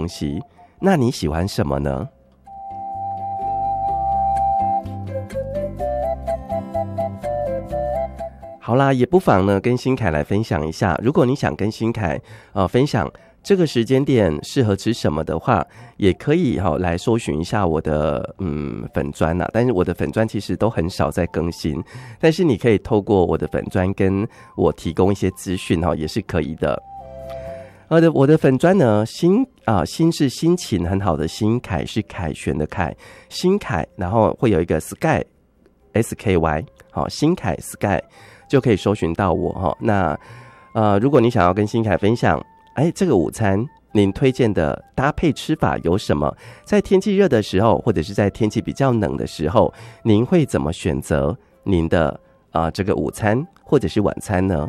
东西，那你喜欢什么呢？好啦，也不妨呢跟新凯来分享一下，如果你想跟新凯分享这个时间点适合吃什么的话，也可以来搜寻一下我的粉专但是我的粉专其实都很少在更新，但是你可以透过我的粉专跟我提供一些资讯也是可以的。我的粉专呢，心是心情很好的心，凯是凯旋的凯，新凯，然后会有一个 sky SKY， 新凯 sky 就可以搜寻到我那如果你想要跟新凯分享，这个午餐您推荐的搭配吃法有什么？在天气热的时候，或者是在天气比较冷的时候，您会怎么选择您的这个午餐或者是晚餐呢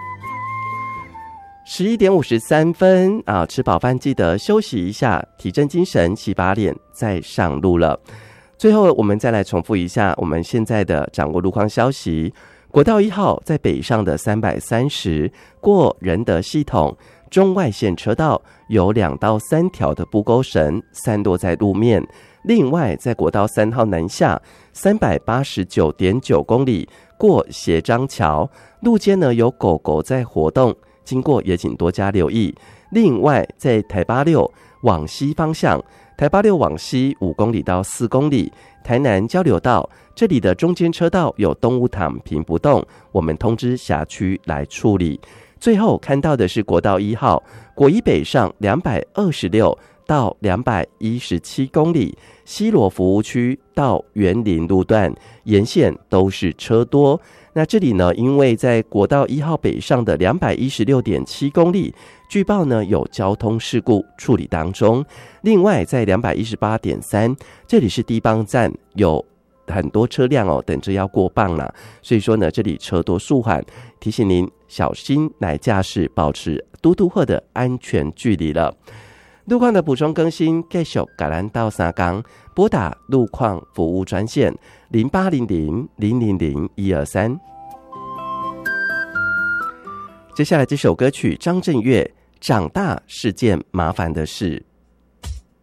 ？11点53分吃饱饭记得休息一下，提振精神，洗把脸，再上路了。最后我们再来重复一下我们现在的掌握路况消息。国道1号在北上的330过仁德系统中外线车道有2到3条的布钩绳散落在路面。另外在国道3号南下 389.9 公里过斜张桥，路肩呢有狗狗在活动，经过也请多加留意。另外在台86往西方向，台86往西5公里到4公里，台南交流道这里的中间车道有动物躺平不动，我们通知辖区来处理。最后看到的是国道1号国一北上226到217公里，西螺服务区到园林路段沿线都是车多。那这里呢，因为在国道1号北上的216.7公里，据报呢有交通事故处理当中。另外在218.3这里是地磅站，有很多车辆等着要过磅啦，所以说呢这里车多速缓，提醒您小心来驾驶，保持嘟嘟鹤的安全距离了。路况的补充更新，继续甲咱斗相共，拨打路况服务专线0800-000-123。接下来这首歌曲张震岳《长大是件麻烦的事》。